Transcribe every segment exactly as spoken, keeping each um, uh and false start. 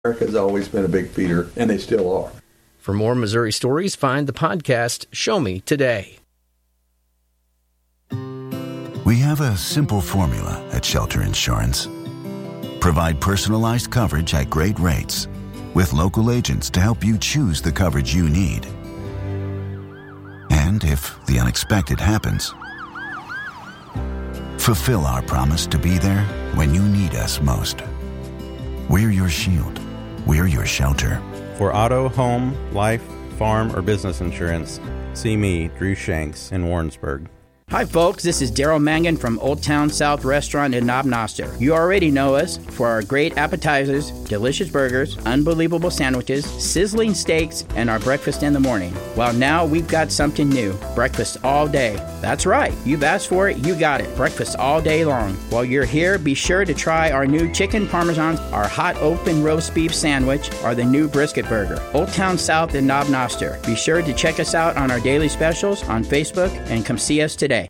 America's always been a big feeder, and they still are. For more Missouri stories, find the podcast Show Me Today. We have a simple formula at Shelter Insurance. Provide personalized coverage at great rates with local agents to help you choose the coverage you need. And if the unexpected happens, fulfill our promise to be there when you need us most. We're your shield. We're your shelter. For auto, home, life, farm, or business insurance, see me, Drew Shanks, in Warrensburg. Hi folks, this is Daryl Mangan from Old Town South Restaurant in Knob Noster. You already know us for our great appetizers, delicious burgers, unbelievable sandwiches, sizzling steaks, and our breakfast in the morning. Well, now we've got something new, breakfast all day. That's right, you've asked for it, you got it, breakfast all day long. While you're here, be sure to try our new chicken parmesan, our hot open roast beef sandwich, or the new brisket burger. Old Town South in Knob Noster. Be sure to check us out on our daily specials on Facebook and come see us today.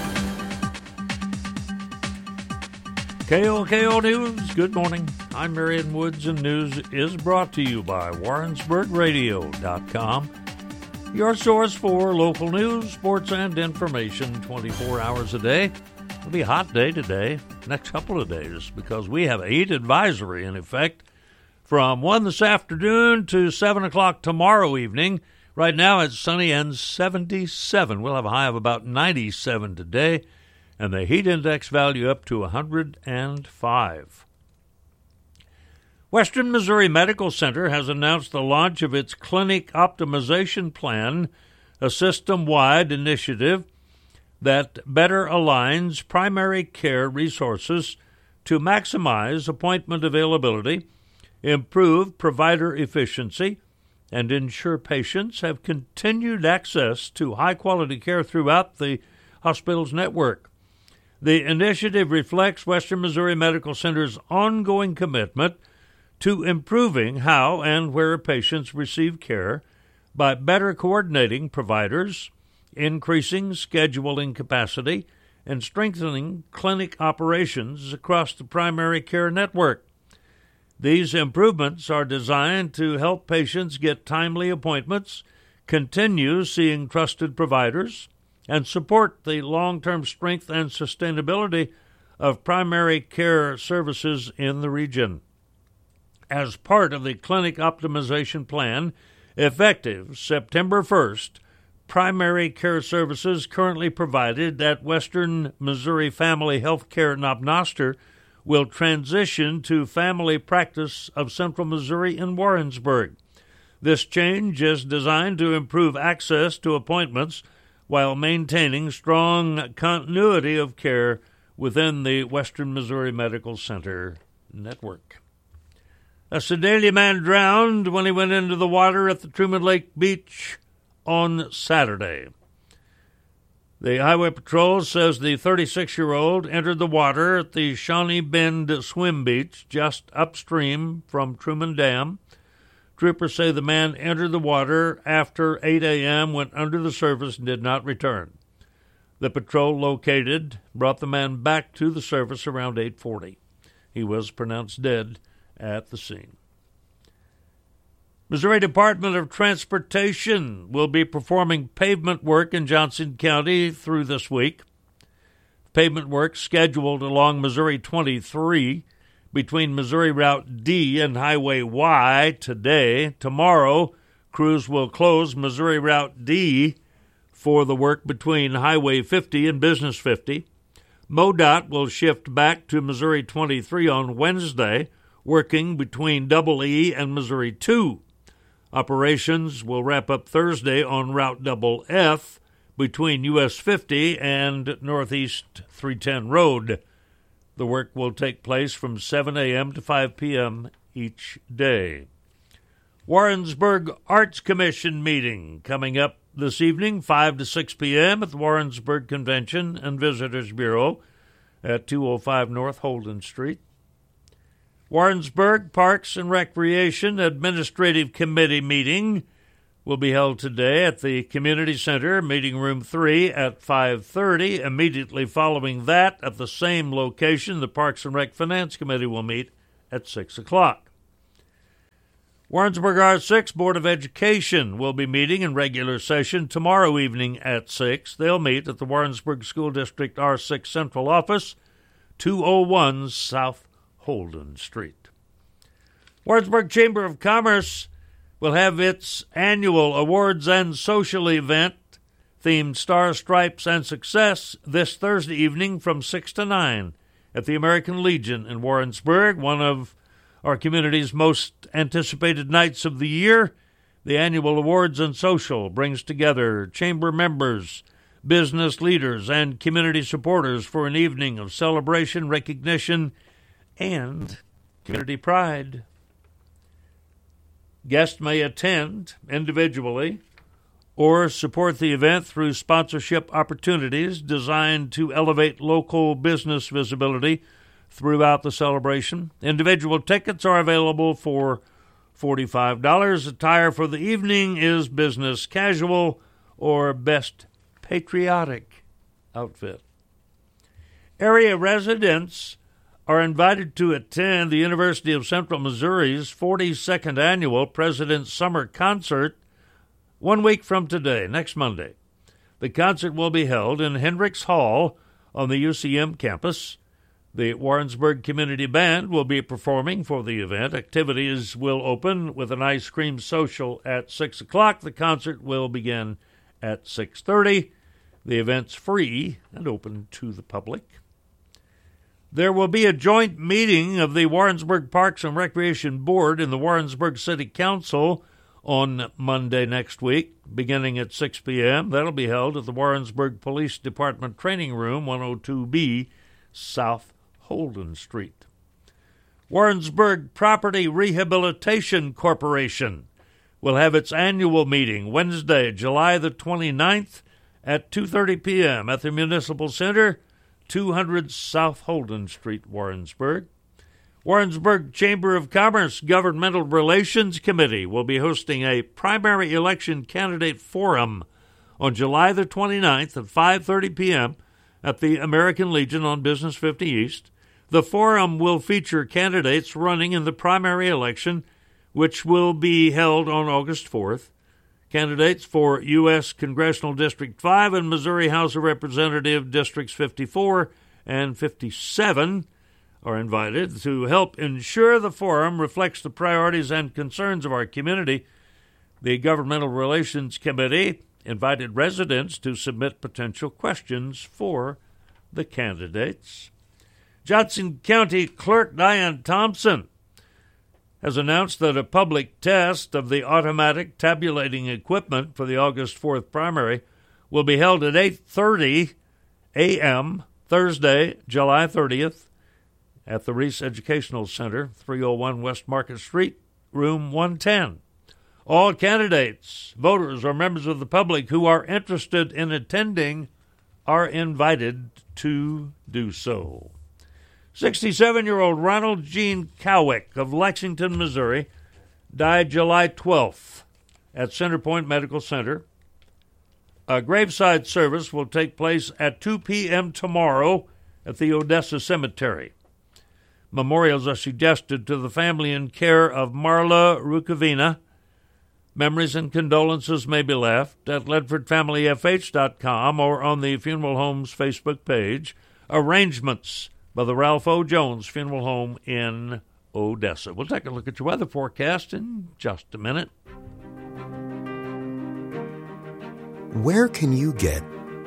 K O K O News, good morning. I'm Marion Woods, and news is brought to you by Warrensburg Radio dot com, your source for local news, sports, and information twenty-four hours a day. It'll be a hot day today, next couple of days, because we have a heat advisory in effect from one this afternoon to seven o'clock tomorrow evening. Right now it's sunny and seventy-seven. We'll have a high of about ninety-seven today, and the heat index value up to one hundred five. Western Missouri Medical Center has announced the launch of its Clinic Optimization Plan, a system-wide initiative that better aligns primary care resources to maximize appointment availability, improve provider efficiency, and ensure patients have continued access to high-quality care throughout the hospital's network. The initiative reflects Western Missouri Medical Center's ongoing commitment to improving how and where patients receive care by better coordinating providers, increasing scheduling capacity, and strengthening clinic operations across the primary care network. These improvements are designed to help patients get timely appointments, continue seeing trusted providers, and support the long-term strength and sustainability of primary care services in the region. As part of the Clinic Optimization Plan, effective September first, primary care services currently provided at Western Missouri Family Health Care Knob Noster will transition to Family Practice of Central Missouri in Warrensburg. This change is designed to improve access to appointments while maintaining strong continuity of care within the Western Missouri Medical Center network. A Sedalia man drowned when he went into the water at the Truman Lake Beach on Saturday. The Highway Patrol says the thirty-six-year-old entered the water at the Shawnee Bend Swim Beach just upstream from Truman Dam. Troopers say the man entered the water after eight a.m., went under the surface, and did not return. The patrol located, brought the man back to the surface around eight forty. He was pronounced dead at the scene. Missouri Department of Transportation will be performing pavement work in Johnson County through this week. Pavement work scheduled along Missouri twenty-three between Missouri Route D and Highway Y today. Tomorrow, crews will close Missouri Route D for the work between Highway fifty and Business fifty. MoDOT will shift back to Missouri twenty-three on Wednesday, working between Double E and Missouri two. Operations will wrap up Thursday on Route Double F between U S fifty and Northeast three ten Road. The work will take place from seven a.m. to five p.m. each day. Warrensburg Arts Commission meeting coming up this evening, five to six p.m. at the Warrensburg Convention and Visitors Bureau at two oh five North Holden Street. Warrensburg Parks and Recreation Administrative Committee meeting will be held today at the Community Center, Meeting Room three at five thirty. Immediately following that, at the same location, the Parks and Rec Finance Committee will meet at six o'clock. Warrensburg R six Board of Education will be meeting in regular session tomorrow evening at six. They'll meet at the Warrensburg School District R six Central Office, two oh one South Holden Street. Warrensburg Chamber of Commerce will have its annual Awards and Social event themed Star, Stripes, and Success this Thursday evening from six to nine at the American Legion in Warrensburg, one of our community's most anticipated nights of the year. The annual Awards and Social brings together chamber members, business leaders, and community supporters for an evening of celebration, recognition, and community pride. Guests may attend individually or support the event through sponsorship opportunities designed to elevate local business visibility throughout the celebration. Individual tickets are available for forty-five dollars. Attire for the evening is business casual or best patriotic outfit. Area residents are invited to attend the University of Central Missouri's forty-second Annual President's Summer Concert one week from today, next Monday. The concert will be held in Hendricks Hall on the U C M campus. The Warrensburg Community Band will be performing for the event. Activities will open with an ice cream social at six o'clock. The concert will begin at six thirty. The event's free and open to the public. There will be a joint meeting of the Warrensburg Parks and Recreation Board and the Warrensburg City Council on Monday next week, beginning at six p.m. That'll be held at the Warrensburg Police Department Training Room, one oh two B, South Holden Street. Warrensburg Property Rehabilitation Corporation will have its annual meeting Wednesday, July the twenty-ninth at two thirty p.m. at the Municipal Center, two hundred South Holden Street, Warrensburg. Warrensburg Chamber of Commerce Governmental Relations Committee will be hosting a primary election candidate forum on July the twenty-ninth at five thirty p.m. at the American Legion on Business fifty East. The forum will feature candidates running in the primary election, which will be held on August fourth. Candidates for U S Congressional District five and Missouri House of Representatives Districts fifty-four and fifty-seven are invited to help ensure the forum reflects the priorities and concerns of our community. The Governmental Relations Committee invited residents to submit potential questions for the candidates. Johnson County Clerk Diane Thompson has announced that a public test of the automatic tabulating equipment for the August fourth primary will be held at eight thirty a.m. Thursday, July thirtieth, at the Reese Educational Center, three oh one West Market Street, room one ten. All candidates, voters, or members of the public who are interested in attending are invited to do so. sixty-seven-year-old Ronald Gene Cowick of Lexington, Missouri, died July twelfth at Centerpoint Medical Center. A graveside service will take place at two p.m. tomorrow at the Odessa Cemetery. Memorials are suggested to the family in care of Marla Rukavina. Memories and condolences may be left at ledford family f h dot com or on the Funeral Home's Facebook page. Arrangements by the Ralph O. Jones Funeral Home in Odessa. We'll take a look at your weather forecast in just a minute. Where can you get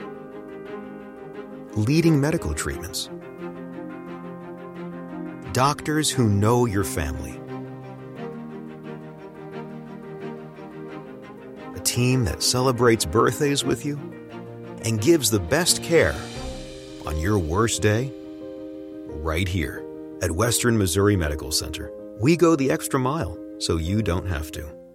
leading medical treatments? Doctors who know your family. A team that celebrates birthdays with you and gives the best care on your worst day. Right here at Western Missouri Medical Center. We go the extra mile so you don't have to.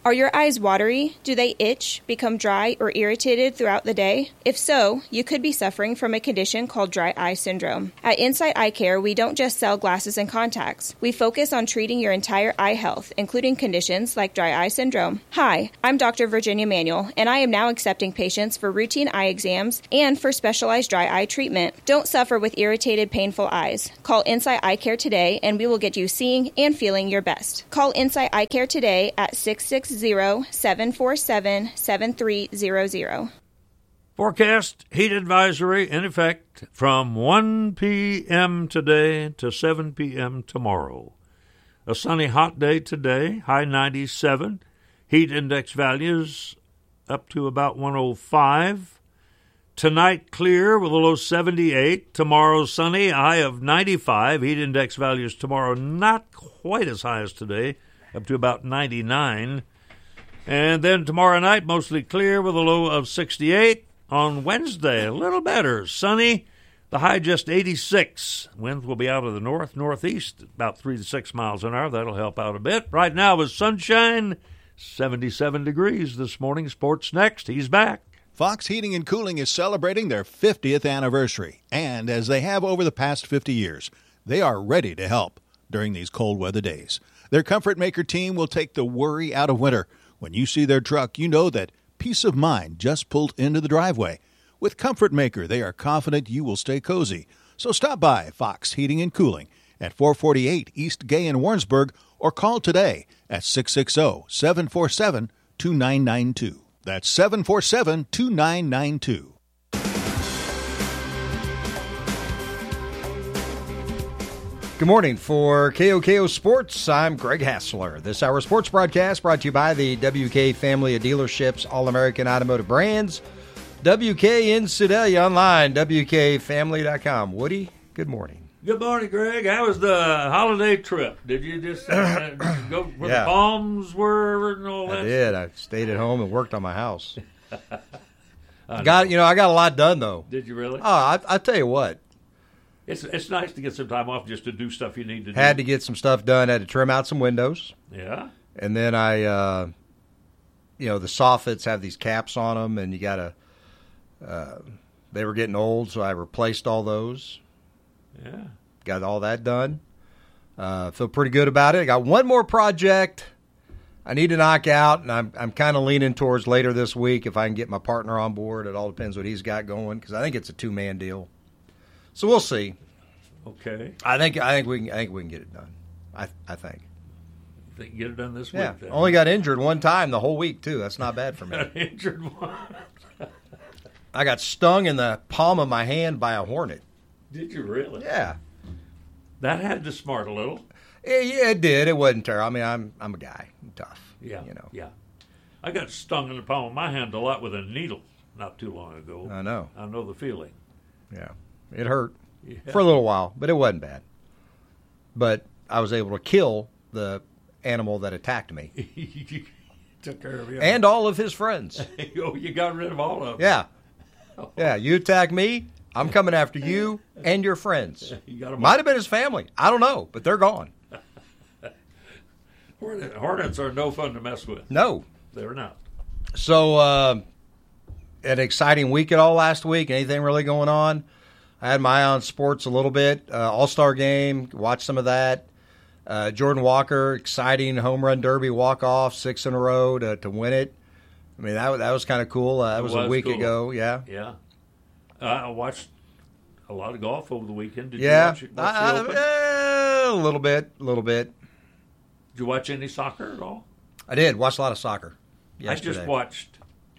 Are your eyes watery? Do they itch, become dry, or irritated throughout the day? If so, you could be suffering from a condition called dry eye syndrome. At Insight Eye Care, we don't just sell glasses and contacts. We focus on treating your entire eye health, including conditions like dry eye syndrome. Hi, I'm Doctor Virginia Manuel, and I am now accepting patients for routine eye exams and for specialized dry eye treatment. Don't suffer with irritated, painful eyes. Call Insight Eye Care today, and we will get you seeing and feeling your best. Call Insight Eye Care today at six six zero, seven four seven, seven three zero zero. Forecast heat advisory in effect from one p.m. today to seven p.m. tomorrow. A sunny, hot day today, high ninety-seven. Heat index values up to about one oh five. Tonight, clear with a low seventy-eight. Tomorrow, sunny, a high of ninety-five. Heat index values tomorrow not quite as high as today, up to about ninety-nine. And then tomorrow night, mostly clear with a low of sixty-eight. On Wednesday, a little better, sunny, the high just eighty-six. Winds will be out of the north, northeast, about three to six miles an hour. That'll help out a bit. Right now with sunshine, seventy-seven degrees this morning. Sports next. He's back. Fox Heating and Cooling is celebrating their fiftieth anniversary. And as they have over the past fifty years, they are ready to help during these cold weather days. Their Comfort Maker team will take the worry out of winter. When you see their truck, you know that peace of mind just pulled into the driveway. With Comfort Maker, they are confident you will stay cozy. So stop by Fox Heating and Cooling at four forty-eight East Gay in Warrensburg or call today at six six zero, seven four seven, two nine nine two. That's seven four seven, two nine nine two. Good morning. For K O K O Sports, I'm Greg Hassler. This hour sports broadcast brought to you by the W K family of dealerships, All-American Automotive Brands, W K in Sedalia, online, W K family dot com. Woody, good morning. Good morning, Greg. How was the holiday trip? Did you just uh, go where Yeah. the palms were and all that? I did. I stayed at home and worked on my house. got you know, I got a lot done, though. Did you really? Oh, I, I tell you what. It's it's nice to get some time off just to do stuff you need to do. Had to get some stuff done. Had to trim out some windows. Yeah. And then I, uh, you know, the soffits have these caps on them, and you got to, uh, they were getting old, so I replaced all those. Yeah. Got all that done. Uh, feel pretty good about it. I got one more project I need to knock out, and I'm I'm kind of leaning towards later this week if I can get my partner on board. It all depends what he's got going, because I think it's a two-man deal. So we'll see. Okay. I think I think we can I think we can get it done. I I think. Think get it done this Yeah. week. Then. Only got injured one time the whole week too. That's not bad for me. injured one. I got stung in the palm of my hand by a hornet. Did you really? Yeah. That had to smart a little. Yeah, yeah, it did. It wasn't terrible. I mean, I'm I'm a guy. I'm tough. Yeah. You know. Yeah. I got stung in the palm of my hand a lot with a needle not too long ago. I know. I know the feeling. Yeah. It hurt Yeah. for a little while, but it wasn't bad. But I was able to kill the animal that attacked me. You took care of him. And all of his friends. Oh, you got rid of all of them. Yeah. Yeah, you attack me, I'm coming after you and your friends. You got 'em Might all. have been his family. I don't know, but they're gone. Hornet, hornets are no fun to mess with. No. They're not. So, uh, an exciting week at all last week. Anything really going on? I had my eye on sports a little bit. Uh, All-Star game, watched some of that. Uh, Jordan Walker, exciting home run derby walk-off, six in a row to, to win it. I mean, that, that was kind of cool. Uh, that was, was a week cool. ago, yeah. Yeah. Uh, I watched a lot of golf over the weekend. Did yeah. you watch, it, watch I, the Open? I, uh, a little bit, a little bit. Did you watch any soccer at all? I did. Watched a lot of soccer yesterday. I just watched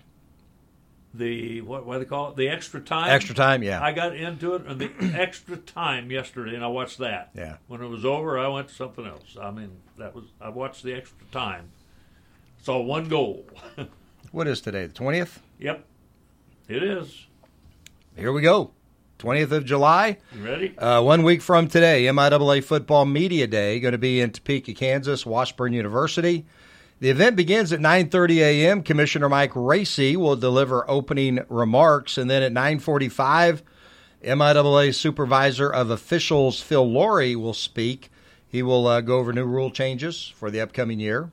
the, what, what do they call it? The extra time? Extra time, yeah. I got into it, and the extra time yesterday, and I watched that. Yeah. When it was over, I went to something else. I mean, that was I watched the extra time. Saw one goal. What is today, the twentieth? Yep. It is. Here we go. twentieth of July. You ready? Uh, one week from today, M I A A Football Media Day, going to be in Topeka, Kansas, Washburn University. The event begins at nine thirty a.m. Commissioner Mike Racy will deliver opening remarks, and then at nine forty-five, M I A A Supervisor of Officials Phil Laurie will speak. He will uh, go over new rule changes for the upcoming year.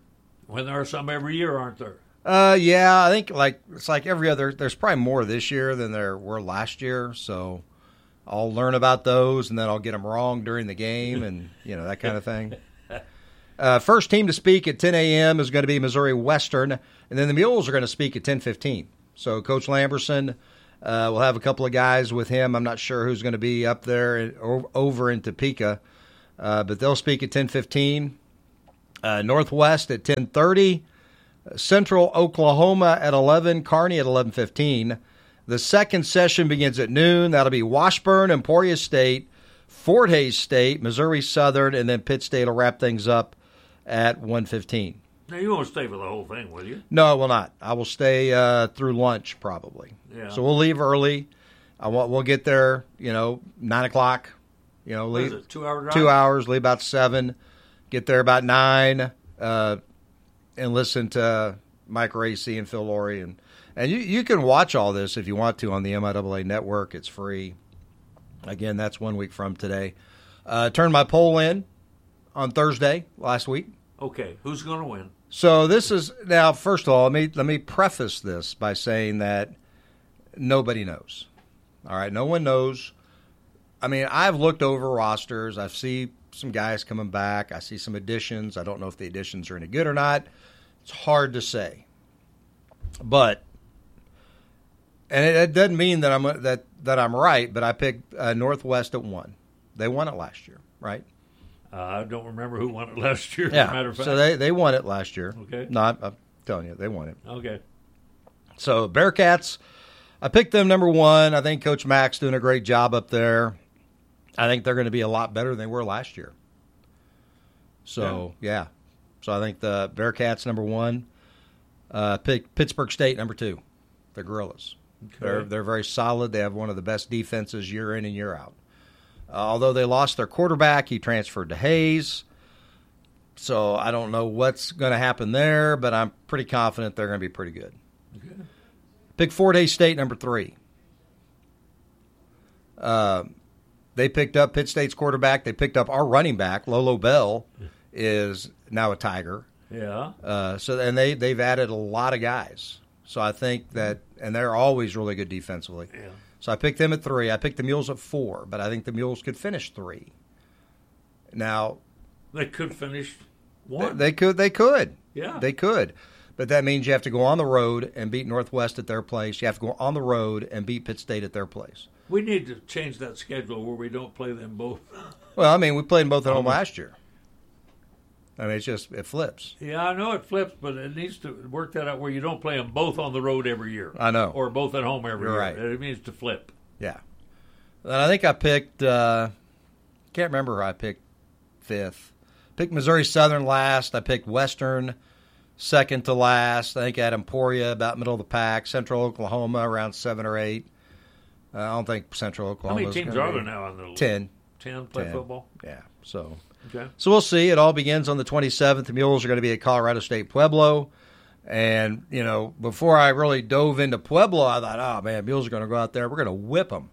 Well, there are some every year, aren't there? Uh, yeah, I think like it's like every other. There's probably more this year than there were last year. So I'll learn about those, and then I'll get them wrong during the game, and you know that kind of thing. Uh, first team to speak at ten a.m. is going to be Missouri Western, and then the Mules are going to speak at ten fifteen. So Coach Lamberson uh, will have a couple of guys with him. I'm not sure who's going to be up there in, o- over in Topeka, uh, but they'll speak at ten fifteen. Uh, Northwest at ten thirty. Central Oklahoma at eleven, Kearney at eleven fifteen. The second session begins at noon. That'll be Washburn, Emporia State, Fort Hays State, Missouri Southern, and then Pitt State will wrap things up at one fifteen. Now, you won't stay for the whole thing, will you? No, I will not. I will stay uh, through lunch probably. Yeah. So we'll leave early. I want, we'll get there, you know, nine o'clock. You know, What leave is it, two-hour drive? Two hours, leave about seven. Get there about nine. Uh, and listen to Mike Racy and Phil Laurie. And, and you, you can watch all this if you want to on the M I A A network. It's free. Again, that's one week from today. Uh, turned my poll in on Thursday last week. Okay, who's going to win? So this is, now, first of all, let me, let me preface this by saying that nobody knows. All right, no one knows. I mean, I've looked over rosters. I see some guys coming back. I see some additions. I don't know if the additions are any good or not. It's hard to say, but and it, it doesn't mean that I'm that that I'm right. But I picked uh, Northwest at one. They won it last year, right? Uh, I don't remember who won it last year. Yeah, as a matter of fact. so they they won it last year. Okay. No, I'm, I'm telling you, they won it. Okay. So Bearcats, I picked them number one. I think Coach Mack's doing a great job up there. I think they're going to be a lot better than they were last year. So yeah. yeah. So I think the Bearcats number one, uh, pick Pittsburgh State number two, the Gorillas. Okay. They're they're very solid. They have one of the best defenses year in and year out. Uh, although they lost their quarterback, he transferred to Hayes. So I don't know what's going to happen there, but I'm pretty confident they're going to be pretty good. Okay. Pick Fort Hays State number three. Uh, they picked up Pitt State's quarterback. They picked up our running back, Lolo Bell. Is now a Tiger. Yeah. Uh, so and they they've added a lot of guys. So I think that, and they're always really good defensively. Yeah. So I picked them at three. I picked the Mules at four, but I think the Mules could finish three. Now they could finish one. They, they could. They could. Yeah. They could. But that means you have to go on the road and beat Northwest at their place. You have to go on the road and beat Pitt State at their place. We need to change that schedule where we don't play them both. Well, I mean, we played them both at home last year. I mean, it's just, it flips. Yeah, I know it flips, but it needs to work that out where you don't play them both on the road every year. I know. Or both at home every You're year. right. It needs to flip. Yeah. And I think I picked, uh, can't remember who I picked fifth. Picked Missouri Southern last. I picked Western second to last. I think I had Emporia about middle of the pack. Central Oklahoma around seven or eight. Uh, I don't think Central Oklahoma. How many teams are there now on the league? Ten. Ten play Ten. football? Yeah. So. Okay. So we'll see. It all begins on the twenty-seventh. The Mules are going to be at Colorado State Pueblo. And, you know, before I really dove into Pueblo, I thought, oh, man, Mules are going to go out there. We're going to whip them.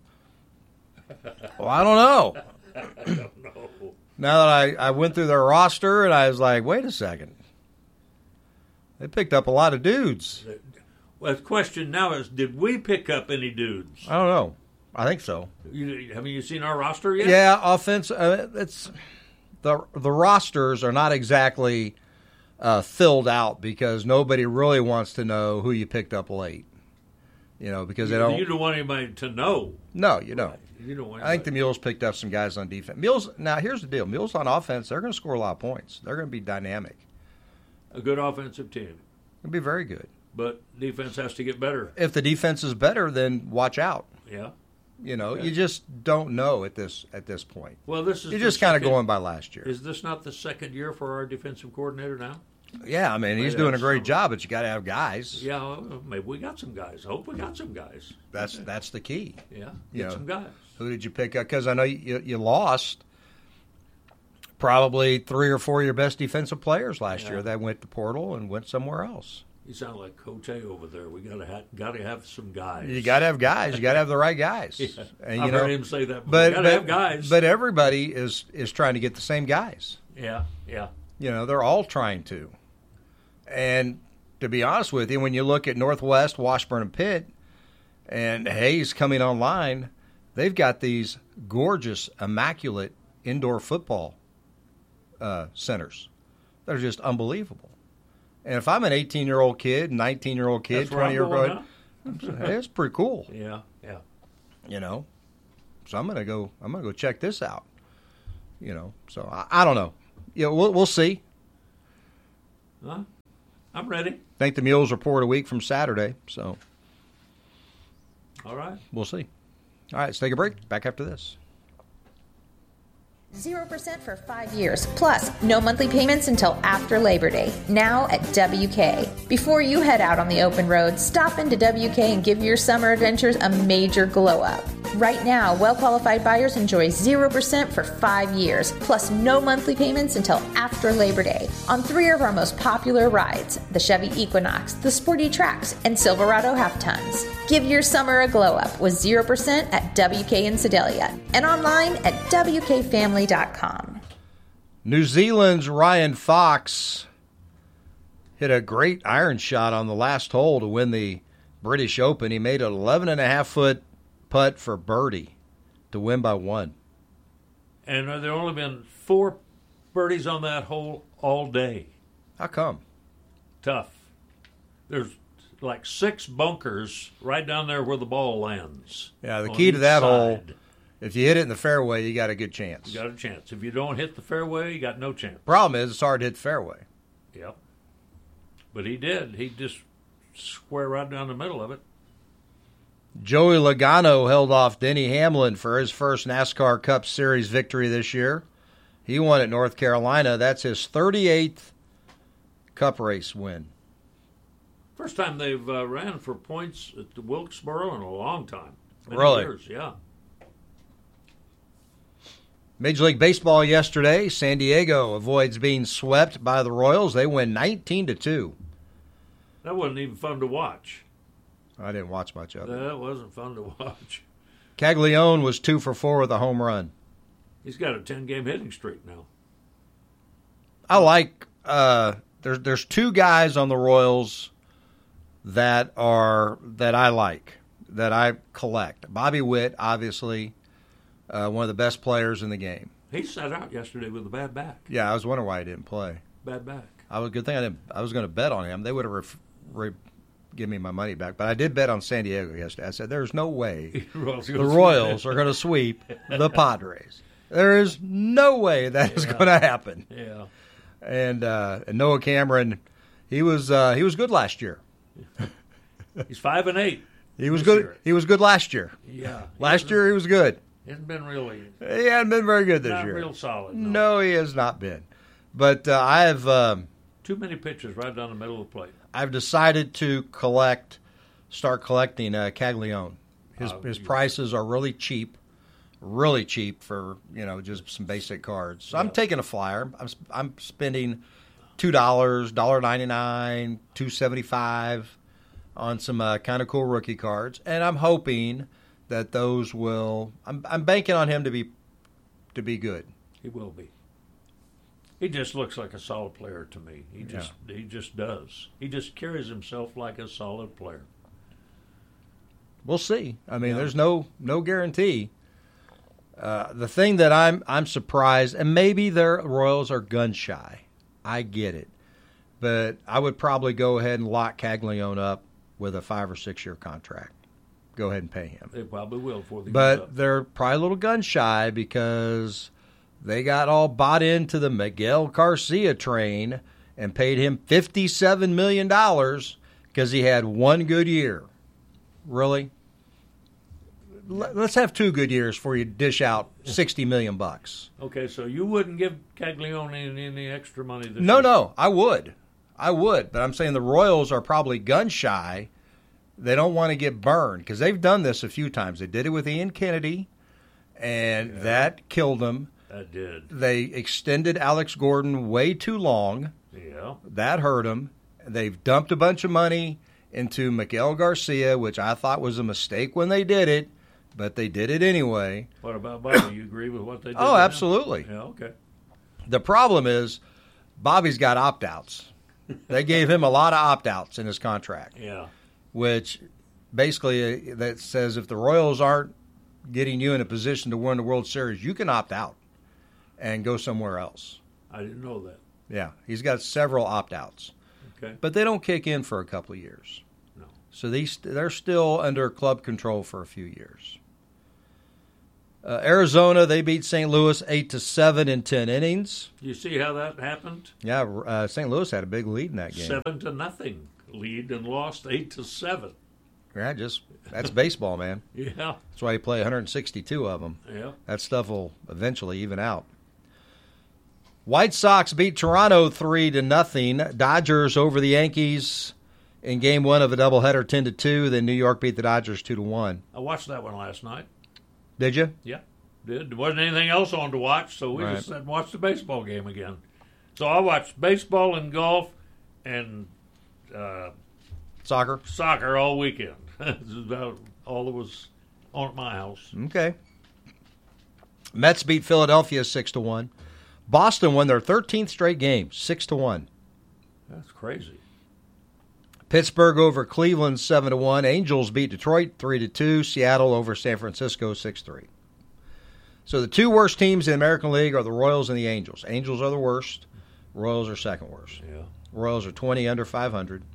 Well, I don't know. I don't know. Now that I, I went through their roster, and I was like, wait a second. They picked up a lot of dudes. Well, the question now is, did we pick up any dudes? I don't know. I think so. You, have you seen our roster yet? Yeah, offense. Uh, it's the the rosters are not exactly uh, filled out because nobody really wants to know who you picked up late. You know, because you, they don't. You don't want anybody to know. No, you don't. You don't want I think the Mules picked up some guys on defense. Mules. Now, here's the deal: Mules on offense, they're going to score a lot of points. They're going to be dynamic. A good offensive team. It'll be very good. But defense has to get better. If the defense is better, then watch out. Yeah. You know, Okay. you just don't know at this at this point. Well, this is You're the just kind of second- going by last year. Is this not the second year for our defensive coordinator now? Yeah, I mean, he's Right, doing a that's great some- job, but you got to have guys. Yeah, well, maybe we got some guys. I hope we got some guys. That's that's the key. Yeah, You get know, some guys. Who did you pick up? Because I know you, you lost probably three or four of your best defensive players last Yeah. year that went to portal and went somewhere else. You sound like Coach A over there. We gotta ha- gotta have some guys. You got to have guys. You got to have the right guys. Yeah, And, I've you know, heard him say that. But, But we gotta but, have guys. but everybody is is trying to get the same guys. yeah, yeah. You know, they're all trying to. And to be honest with you, when you look at Northwest, Washburn, and Pitt, and Hayes coming online, they've got these gorgeous, immaculate indoor football uh, centers. They're just unbelievable. And if I'm an eighteen-year-old kid, nineteen-year-old kid, twenty-year-old kid, hey, it's pretty cool. Yeah, yeah. You know, so I'm gonna go. I'm gonna go check this out. You know, so I, I don't know. Yeah, we'll we'll see. Huh? I'm ready. I think the Mules report a week from Saturday, so all right, we'll see. All right, let's take a break. Back after this. zero percent for five years, plus no monthly payments until after Labor Day, now at W K. Before you head out on the open road, stop into W K and give your summer adventures a major glow-up. Right now, well-qualified buyers enjoy zero percent for five years, plus no monthly payments until after Labor Day, on three of our most popular rides, the Chevy Equinox, the Sporty Trax, and Silverado Half-Tons. Give your summer a glow-up with zero percent at W K in Sedalia, and online at W K family dot com. New Zealand's Ryan Fox hit a great iron shot on the last hole to win the British Open. He made an eleven and a half foot putt for birdie to win by one. And there have only been four birdies on that hole all day. How come? Tough. There's like six bunkers right down there where the ball lands. Yeah, the key to that hole, if you hit it in the fairway, you got a good chance. You got a chance. If you don't hit the fairway, you got no chance. Problem is, it's hard to hit the fairway. Yep. But he did. He just square right down the middle of it. Joey Logano held off Denny Hamlin for his first NASCAR Cup Series victory this year. He won at North Carolina. That's his thirty-eighth Cup race win. First time they've uh, ran for points at the Wilkesboro in a long time. Many really? Years, yeah. Major League Baseball yesterday, San Diego avoids being swept by the Royals. They win nineteen to two. That wasn't even fun to watch. I didn't watch much of it. That wasn't fun to watch. Caglione was two for four with a home run. He's got a ten-game hitting streak now. I like uh, there's there's two guys on the Royals that are that I like, that I collect. Bobby Witt, obviously, uh, one of the best players in the game. He sat out yesterday with a bad back. Yeah, I was wondering why he didn't play. Bad back. I was good thing I didn't. I was going to bet on him. They would have ref, re, give me my money back. But I did bet on San Diego yesterday. I said, "There's no way the Royals are going to sweep the Padres. There is no way that yeah. is going to happen." Yeah. And, uh, and Noah Cameron, he was uh, he was good last year. He's five and eight. He was good. Year. He was good last year. Yeah. Last year he was good. He hasn't been really. He hasn't been very good this not year. Real solid. No. No, no he has not been. But uh, I have um, too many pitches right down the middle of the plate. I've decided to collect, start collecting uh, Caglione. His uh, his prices are really cheap, really cheap for you know just some basic cards. So yeah. I'm taking a flyer. I'm I'm spending two dollars, dollar ninety nine, two seventy five on some uh, kind of cool rookie cards, and I'm hoping that those will. I'm I'm banking on him to be to be good. He will be. He just looks like a solid player to me. He just yeah. he just does. He just carries himself like a solid player. We'll see. I mean, yeah. there's no no guarantee. Uh, the thing that I'm I'm surprised, and maybe their Royals are gun shy. I get it, but I would probably go ahead and lock Caglione up with a five or six year contract. Go ahead and pay him. They probably will for the. But they're probably a little gun shy because they got all bought into the Miguel Garcia train and paid him fifty-seven million dollars because he had one good year. Really? Let's have two good years before you dish out sixty million bucks. Okay, so you wouldn't give Caglione any, any extra money this No, year? no, I would. I would. But I'm saying the Royals are probably gun shy. They don't want to get burned because they've done this a few times. They did it with Ian Kennedy, and yeah. that killed them. That did. They extended Alex Gordon way too long. Yeah. That hurt them. They've dumped a bunch of money into Miguel Garcia, which I thought was a mistake when they did it, but they did it anyway. What about Bobby? You agree with what they did? Oh, absolutely. Him? Yeah, okay. The problem is Bobby's got opt-outs. They gave him a lot of opt-outs in his contract. Yeah. Which basically uh, that says if the Royals aren't getting you in a position to win the World Series, you can opt out and go somewhere else. I didn't know that. Yeah, he's got several opt-outs. Okay. But they don't kick in for a couple of years. No. So these they're still under club control for a few years. Uh, Arizona, they beat Saint Louis eight to seven in ten innings. You see how that happened? Yeah, uh, Saint Louis had a big lead in that game. Seven to nothing lead and lost eight to seven. Yeah, just that's baseball, man. Yeah. That's why you play one hundred sixty-two of them. Yeah. That stuff will eventually even out. White Sox beat Toronto three to nothing. Dodgers over the Yankees in game one of a doubleheader ten to two. Then New York beat the Dodgers two to one. I watched that one last night. Did you? Yeah, did. There wasn't anything else on to watch, so we Right. just sat and watched the baseball game again. So I watched baseball and golf and uh, Soccer? Soccer all weekend. That's about all that was on at my house. Okay. Mets beat Philadelphia six to one. Boston won their thirteenth straight game, six to one. That's crazy. Pittsburgh over Cleveland seven to one. Angels beat Detroit three to two. Seattle over San Francisco six three. So the two worst teams in the American League are the Royals and the Angels. Angels are the worst. Royals are second worst. Yeah. Royals are twenty under five hundred.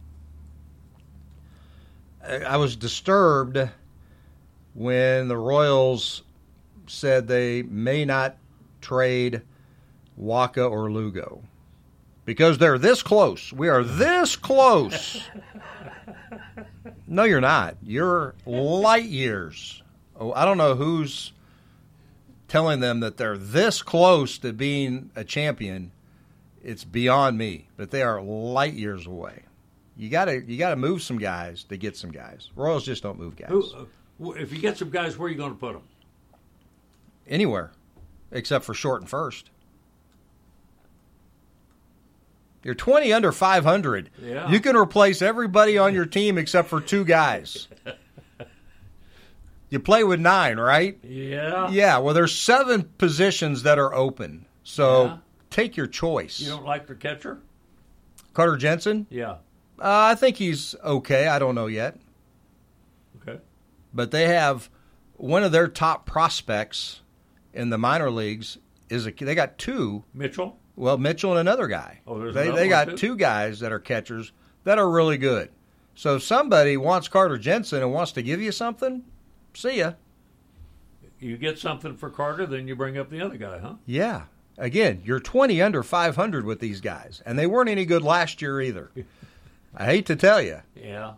I was disturbed when the Royals said they may not trade Waka or Lugo because they're this close. We are this close. No, you're not. You're light years. Oh, I don't know who's telling them that they're this close to being a champion. It's beyond me, but they are light years away. You gotta, you gotta move some guys to get some guys. Royals just don't move guys. Who, uh, if you get some guys, where are you going to put them? Anywhere, except for short and first. You're twenty under five hundred. Yeah. You can replace everybody on your team except for two guys. You play with nine, right? Yeah. Yeah, well, there's seven positions that are open. So Yeah. take your choice. You don't like the catcher? Carter Jensen? Yeah. Uh, I think he's okay. I don't know yet. Okay. But they have one of their top prospects in the minor leagues is a, they got two. Mitchell? Well, Mitchell and another guy. Oh, there's they another they one, got too? two guys that are catchers that are really good. So if somebody wants Carter Jensen and wants to give you something, see ya. You get something for Carter, then you bring up the other guy, huh? Yeah. Again, you're twenty under five hundred with these guys, and they weren't any good last year either. I hate to tell you. Yeah.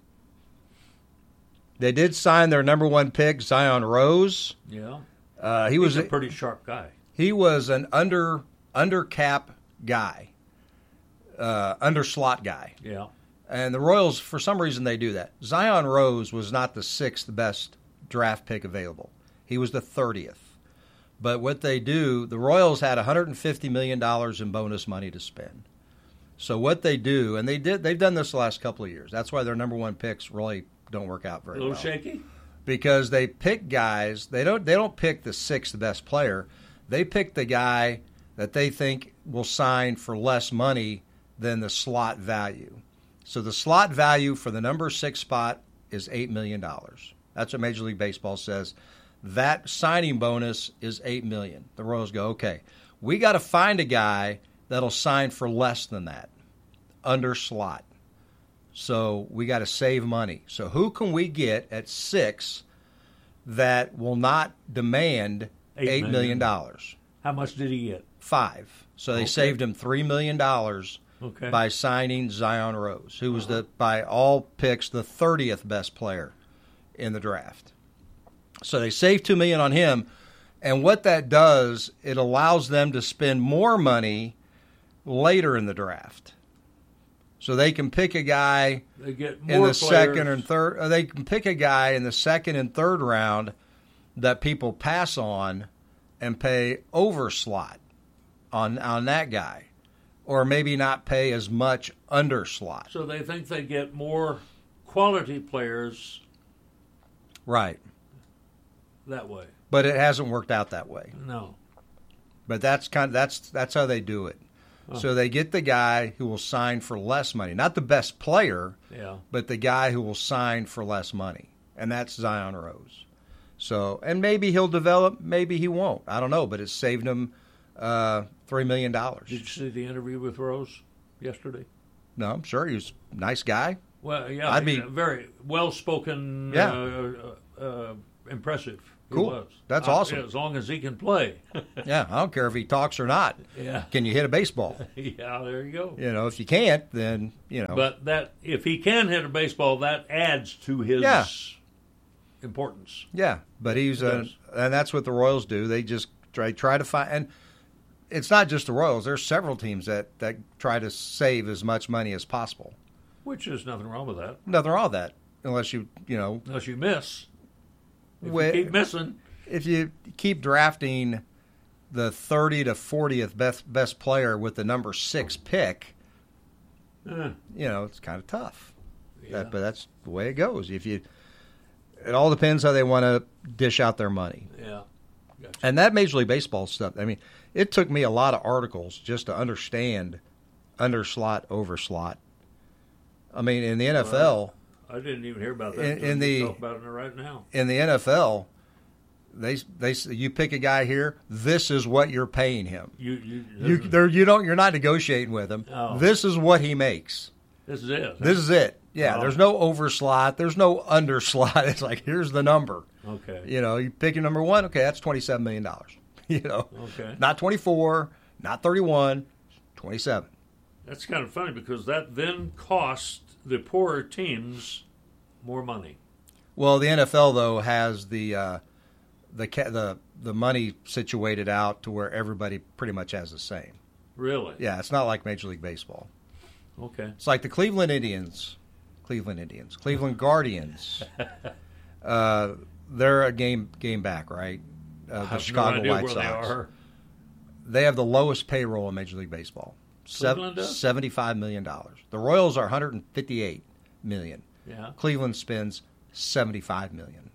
They did sign their number one pick, Zion Rose. Yeah. Uh, he He's was a pretty sharp guy. He was an under under cap guy, uh, under slot guy. Yeah. And the Royals, for some reason, they do that. Zion Rose was not the sixth best draft pick available. He was the thirtieth. But what they do, the Royals had one hundred fifty million dollars in bonus money to spend. So what they do, and they did, they've done this the last couple of years. That's why their number one picks really don't work out very A little well. shaky? Because they pick guys, they don't they don't pick the sixth best player. They pick the guy that they think will sign for less money than the slot value. So the slot value for the number six spot is eight million dollars. That's what Major League Baseball says. That signing bonus is eight million dollars. The Royals go, okay, we got to find a guy that'll sign for less than that, under slot. So we got to save money. So who can we get at six that will not demand Eight eight million dollars? How much did he get? Five. So they Okay. saved him three million dollars Okay. by signing Zion Rose, who was the by all picks the thirtieth best player in the draft. So they saved two million dollars on him, and what that does, it allows them to spend more money later in the draft. So they can pick a guy They get in more the players. second and third. Or they can pick a guy in the second and third round that people pass on and pay over slot on on that guy, or maybe not pay as much under slot. So they think they get more quality players Right. that way. But it hasn't worked out that way. No. But that's kind of, that's that's how they do it. Huh. So they get the guy who will sign for less money. Not the best player, Yeah. but the guy who will sign for less money. And that's Zion Rose. So, and maybe he'll develop, maybe he won't. I don't know, but it's saved him uh, three million dollars. Did you see the interview with Rose yesterday? No, I'm sure he was a nice guy. Well, yeah, I'd he's be- a very well-spoken, Yeah. uh, uh, uh, impressive. He Cool. was. That's Uh, awesome. As long as he can play. Yeah, I don't care if he talks or not. Yeah. Can you hit a baseball? Yeah, there you go. You know, if you can't, then, you know. But that if he can hit a baseball, that adds to his Yeah. importance. Yeah, but he's It a, does. and that's what the Royals do. They just try try to find, and it's not just the Royals. There's several teams that, that try to save as much money as possible. Which is nothing wrong with that. Nothing wrong with that, unless you you know Unless you miss. If Well- you keep missing, if you keep drafting the thirty to fortieth best best player with the number six pick, eh, you know it's kind of tough. Yeah. That, but that's the way it goes. If you, it all depends how they want to dish out their money. yeah. Gotcha. And that Major League Baseball stuff, I mean, it took me a lot of articles just to understand under slot, over slot. I mean, in the N F L, I didn't even hear about that. In- until in you the- talk about it right now. in the N F L, they they you pick a guy here, this is what you're paying him. You, you, You this, is, there you don't you're not negotiating with him. Oh. This is what he makes. this is it. This is it. Yeah, Oh. there's no over slot, there's no under slot. It's like here's the number. Okay. You know, you pick your number one, okay, that's twenty-seven million dollars. You know. Okay. Not twenty-four, not thirty-one, twenty-seven. That's kind of funny because that then cost the poorer teams more money. Well, the N F L though has the uh, the ca- the the money situated out to where everybody pretty much has the same. Really? Yeah, it's not like Major League Baseball. Okay. It's like the Cleveland Indians, Cleveland Indians, Cleveland Guardians. uh, they're a game game back, right? Uh, I the have Chicago no idea White where Sox. they are. They have the lowest payroll in Major League Baseball. Cleveland does? seventy-five million dollars. The Royals are one hundred fifty-eight million dollars. Yeah. Cleveland spends seventy-five million dollars.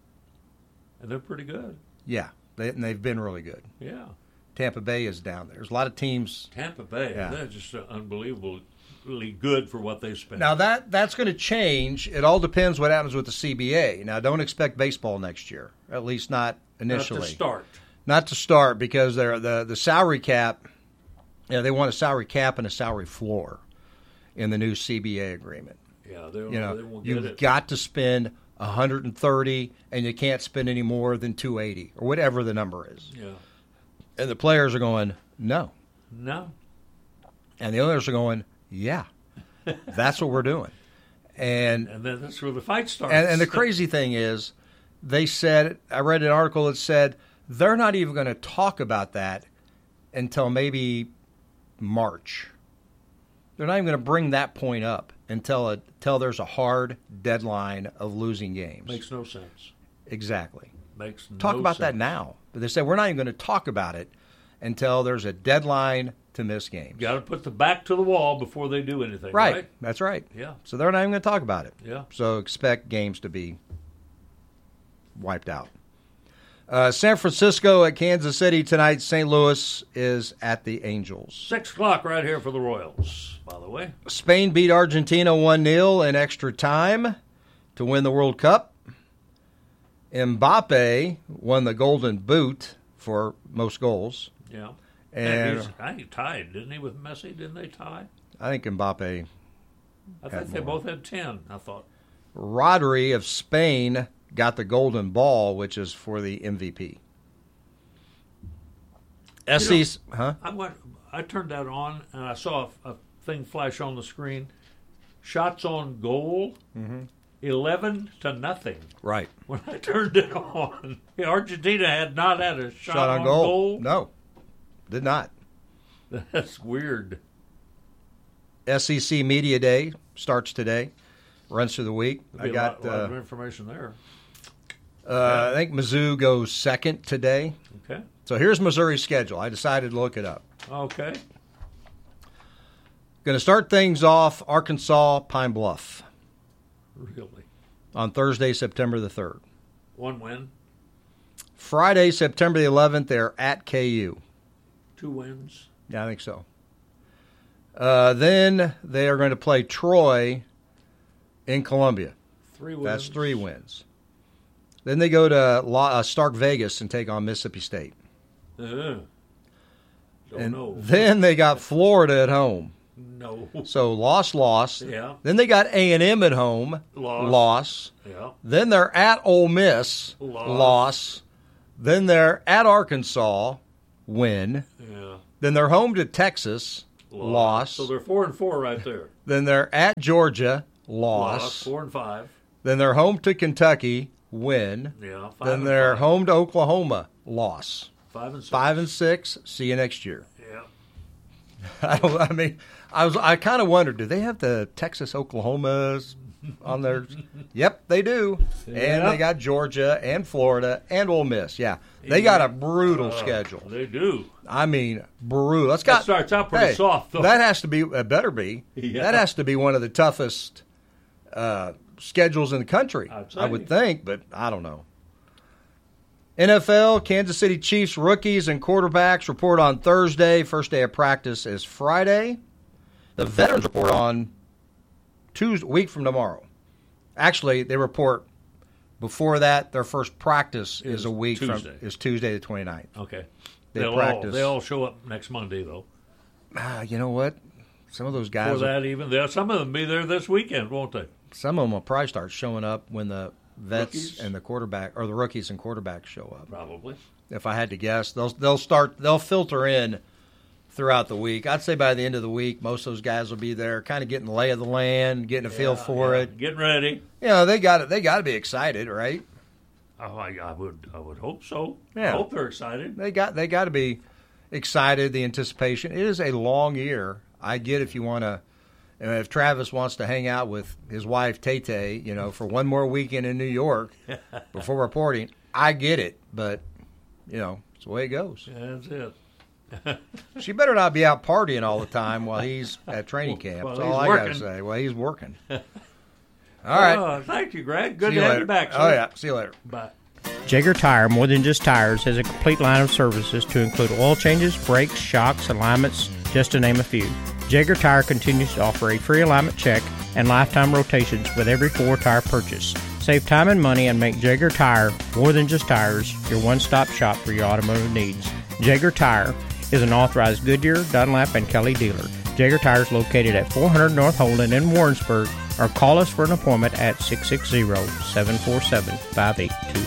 And they're pretty good. Yeah, they, and they've been really good. Yeah. Tampa Bay is down there. There's a lot of teams. Tampa Bay, Yeah. they're just uh, unbelievably good for what they spend. Now that that's going to change. It all depends what happens with the C B A. Now, don't expect baseball next year. At least not initially. Not to start. Not to start because they're the the salary cap. Yeah, they want a salary cap and a salary floor in the new C B A agreement. Yeah, they, You they know, won't get you've it. got to spend one hundred thirty, and you can't spend any more than two eighty or whatever the number is. Yeah. And the players are going, no, No. and the owners are going, yeah, that's what we're doing. And And then that's where the fight starts. and, and the crazy thing is, they said, I read an article that said they're not even going to talk about that until maybe March. They're not even going to bring that point up until a, until there's a hard deadline of losing games. Makes no sense. Exactly. Makes Talk no about sense. that now. But they said we're not even going to talk about it until there's a deadline to miss games. Got to put the back to the wall before they do anything. Right. Right. That's right. Yeah. So they're not even going to talk about it. Yeah. So expect games to be wiped out. Uh, San Francisco at Kansas City tonight. Saint Louis is at the Angels. Six o'clock right here for the Royals, by the way. Spain beat Argentina one nil in extra time to win the World Cup. Mbappe won the Golden Boot for most goals. Yeah. And he's, I think he tied, didn't he, with Messi? Didn't they tie? I think Mbappe. I Had think they more. both had ten, I thought. Rodri of Spain got the Golden Ball, which is for the M V P. S E C, huh? I went. I turned that on, and I saw a, a thing flash on the screen. Shots on goal, Mm-hmm. eleven to nothing. Right. When I turned it on, Argentina had not had a shot, Shot on goal? No, did not. That's weird. S E C Media Day starts today, runs through the week. There'll I be a got. lot, lot uh, of information there. uh, I think Mizzou goes second today. Okay. So here's Missouri's schedule. I decided to look it up. Okay. Going to start things off Arkansas Pine Bluff Really. on Thursday, September the third. One win, Friday, September the eleventh, they're at K U. two wins. Yeah, I think so. Uh, then they are going to play Troy in Columbia. Three wins. That's three wins. Then they go to La, uh, Stark Vegas and take on Mississippi State. Uh, don't and know. Then they got Florida at home. No. So loss, loss. Yeah. Then they got A and M at home. Loss. Loss. Yeah. Then they're at Ole Miss. Loss. Loss. Then they're at Arkansas. Win. Yeah. Then they're home to Texas. Loss. Loss. So they're four and four right there. Then they're at Georgia. Loss. Loss. Four and five. Then they're home to Kentucky. Win. Yeah. Five Then and they're five. home to Oklahoma. Loss. Five and six. Five and six. See you next year. Yeah. I, don't, I mean, I was. I kind of wondered, do they have the Texas Oklahomas on their? Yep, they do. Yeah. And they got Georgia and Florida and Ole Miss. Yeah, they got a brutal Uh, schedule. They do. I mean, brutal. That's That got starts out pretty hey, soft, though. That has to be. It better be. Yeah. That has to be one of the toughest uh, schedules in the country. I'd say. I would think, but I don't know. N F L, Kansas City Chiefs rookies and quarterbacks report on Thursday. First day of practice is Friday. The veterans report on Tuesday, week from tomorrow. Actually, they report before that. Their first practice is, Is a week Tuesday. from is Tuesday the twenty-ninth. Okay. They They'll practice. All, they all show up next Monday, though. Ah, you know what? Some of those guys. For that, even they'll- some of them be there this weekend, won't they? Some of them will probably start showing up when the vets Rookies? and the quarterback or the rookies and quarterbacks show up. Probably. If I had to guess, they'll they'll start they'll filter in throughout the week. I'd say by the end of the week, most of those guys will be there, kind of getting the lay of the land, getting a feel for Yeah, it. Getting ready. You know, they got it. They got to be excited, right? Oh, I, I would. I would hope so. Yeah. I hope they're excited. They got they got to be excited. The anticipation. It is a long year. I get if you want to. If Travis wants to hang out with his wife Tay Tay, you know, for one more weekend in New York before reporting, I get it. But you know, it's the way it goes. Yeah, that's it. She better not be out partying all the time while he's at training camp. Well, That's he's all I working. gotta say. Well, he's working. All right. Oh, thank you, Greg. Good See to you have later. you back, sir. Oh yeah. See you later. Bye. Jaeger Tire, more than just tires, has a complete line of services to include oil changes, brakes, shocks, alignments, just to name a few. Jaeger Tire continues to offer a free alignment check and lifetime rotations with every four-tire purchase. Save time and money and make Jaeger Tire, more than just tires, your one-stop shop for your automotive needs. Jaeger Tire is an authorized Goodyear, Dunlap, and Kelly dealer. Jaeger Tire is located at four hundred North Holden in Warrensburg, or call us for an appointment at six six zero, seven four seven, five eight two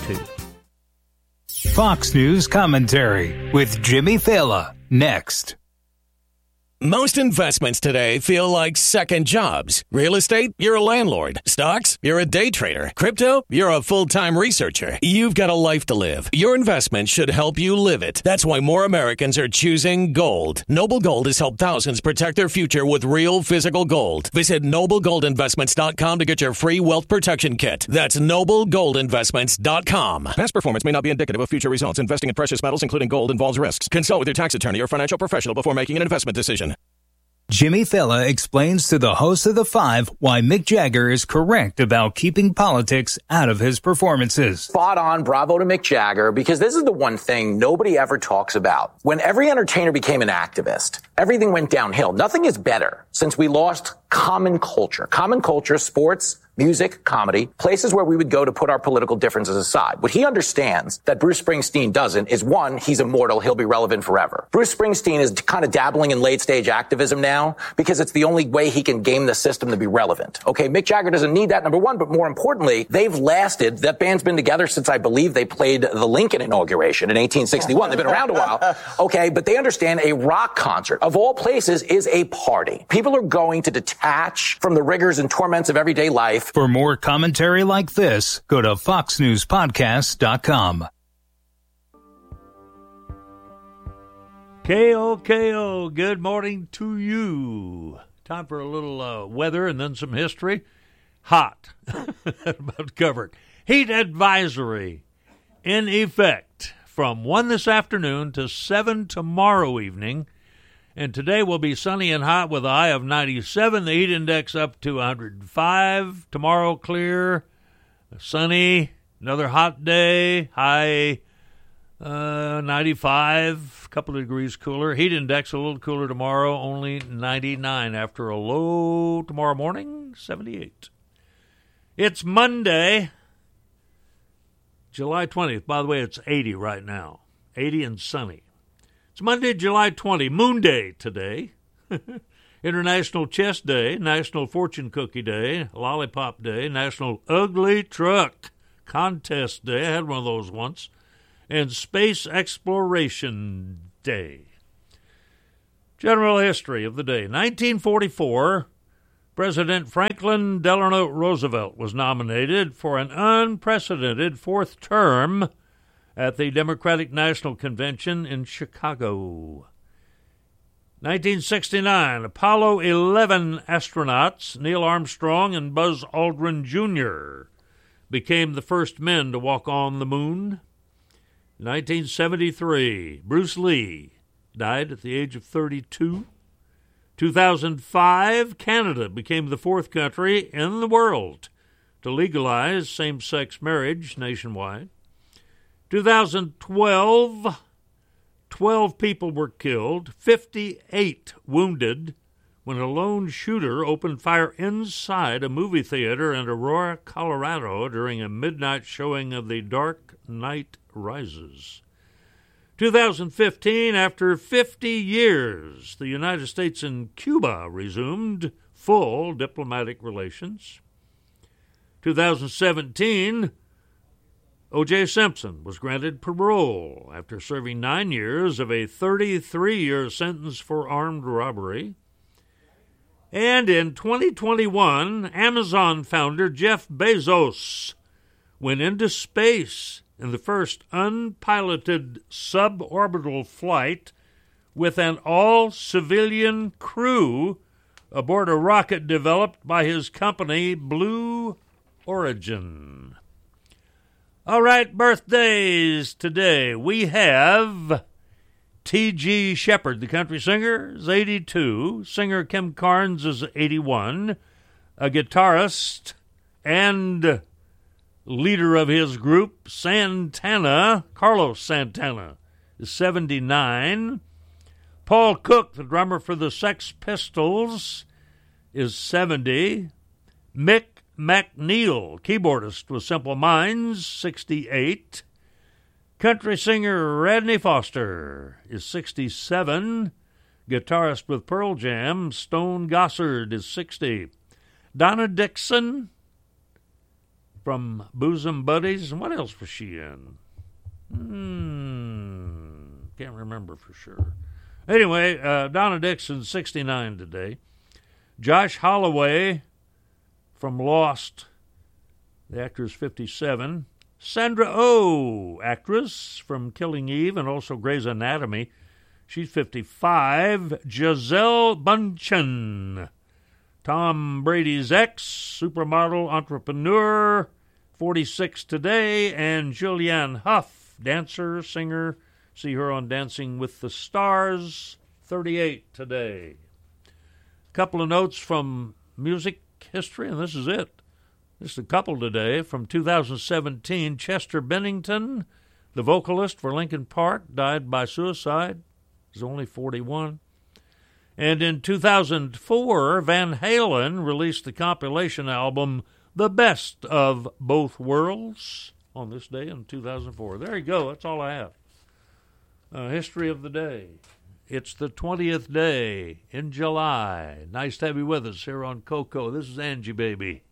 two. Fox News Commentary with Jimmy Fallon. Next. Most investments today feel like second jobs. Real estate, you're a landlord. Stocks, you're a day trader. Crypto, you're a full-time researcher. You've got a life to live. Your investment should help you live it. That's why more Americans are choosing gold. Noble Gold has helped thousands protect their future with real physical gold. Visit noble gold investments dot com to get your free wealth protection kit. That's noble gold investments dot com. Past performance may not be indicative of future results. Investing in precious metals, including gold, involves risks. Consult with your tax attorney or financial professional before making an investment decision. Jimmy Fallon explains to the host of The Five why Mick Jagger is correct about keeping politics out of his performances. Spot on, bravo to Mick Jagger, because this is the one thing nobody ever talks about. When every entertainer became an activist, everything went downhill. Nothing is better since we lost common culture. Common culture, sports, music, comedy, places where we would go to put our political differences aside. What he understands that Bruce Springsteen doesn't is, one, he's immortal, he'll be relevant forever. Bruce Springsteen is kind of dabbling in late-stage activism now because it's the only way he can game the system to be relevant. Okay, Mick Jagger doesn't need that, number one, but more importantly, they've lasted. That band's been together since I believe they played the Lincoln inauguration in eighteen sixty-one. They've been around a while, okay, but they understand a rock concert, of all places, is a party. People are going to detach from the rigors and torments of everyday life. For more commentary like this, go to fox news podcast dot com. K O K O, good morning to you. Time for a little uh, weather and then some history. Hot. About covered. Heat advisory in effect from one this afternoon to seven tomorrow evening. And today will be sunny and hot with a high of ninety-seven. The heat index up to one hundred five. Tomorrow clear, sunny, another hot day, high Uh, ninety-five, a couple of degrees cooler. Heat index a little cooler tomorrow, only ninety-nine after a low tomorrow morning, seventy-eight. It's Monday, July twentieth. By the way, it's eighty right now, eighty and sunny. It's Monday, July twentieth, Moon Day today. International Chess Day, National Fortune Cookie Day, Lollipop Day, National Ugly Truck Contest Day. I had one of those once. And Space Exploration Day. General history of the day. nineteen forty-four, President Franklin Delano Roosevelt was nominated for an unprecedented fourth term at the Democratic National Convention in Chicago. nineteen sixty-nine, Apollo eleven astronauts Neil Armstrong and Buzz Aldrin Junior became the first men to walk on the moon. nineteen seventy-three, Bruce Lee died at the age of thirty-two. two thousand five, Canada became the fourth country in the world to legalize same-sex marriage nationwide. two thousand twelve, twelve people were killed, fifty-eight wounded, when a lone shooter opened fire inside a movie theater in Aurora, Colorado during a midnight showing of The Dark Knight Rises. two thousand fifteen, after fifty years, the United States and Cuba resumed full diplomatic relations. two thousand seventeen, O J. Simpson was granted parole after serving nine years of a thirty-three-year sentence for armed robbery. And in twenty twenty-one, Amazon founder Jeff Bezos went into space in the first unpiloted suborbital flight with an all-civilian crew aboard a rocket developed by his company, Blue Origin. All right, birthdays today. We have T G. Shepherd, the country singer, is eighty-two. Singer Kim Carnes is eighty-one. A guitarist and leader of his group, Santana, Carlos Santana, is seventy-nine. Paul Cook, the drummer for the Sex Pistols, is seventy. Mick McNeil, keyboardist with Simple Minds, sixty-eight. Country singer Rodney Foster is sixty-seven. Guitarist with Pearl Jam, Stone Gossard, is sixty. Donna Dixon from Bosom Buddies. And what else was she in? Hmm, can't remember for sure. Anyway, uh, Donna Dixon, sixty-nine today. Josh Holloway from Lost, the actor, is fifty-seven. Sandra Oh, actress from Killing Eve and also Grey's Anatomy, she's fifty-five. Gisele Bundchen, Tom Brady's ex, supermodel, entrepreneur, forty-six today. And Julianne Hough, dancer, singer, see her on Dancing with the Stars, thirty-eight today. A couple of notes from music history, and this is it. Just a couple today. From two thousand seventeen, Chester Bennington, the vocalist for Linkin Park, died by suicide. He was only forty-one. And in two thousand four, Van Halen released the compilation album The Best of Both Worlds on this day in two thousand four. There you go. That's all I have. Uh, history of the day. It's the twentieth day in July. Nice to have you with us here on Coco. This is Angie, baby.